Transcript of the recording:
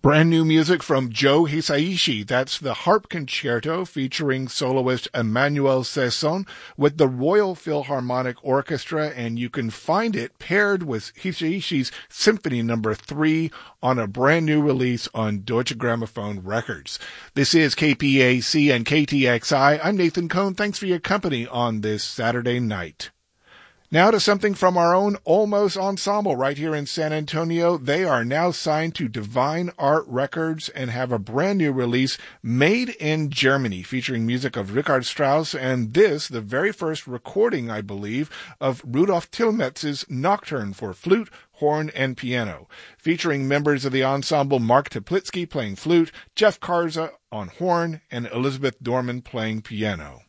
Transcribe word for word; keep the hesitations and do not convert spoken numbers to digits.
Brand new music from Joe Hisaishi. That's the Harp Concerto featuring soloist Emmanuel Cesson with the Royal Philharmonic Orchestra, and you can find it paired with Hisaishi's Symphony Number three on a brand new release on Deutsche Grammophon Records. This is K P A C and K T X I. I'm Nathan Cohn. Thanks for your company on this Saturday night. Now to something from our own Olmos Ensemble right here in San Antonio. They are now signed to Divine Art Records and have a brand new release, Made in Germany, featuring music of Richard Strauss, and this, the very first recording, I believe, of Rudolf Tillmetz's Nocturne for flute, horn, and piano, featuring members of the ensemble Mark Teplitsky playing flute, Jeff Karza on horn, and Elizabeth Dorman playing piano.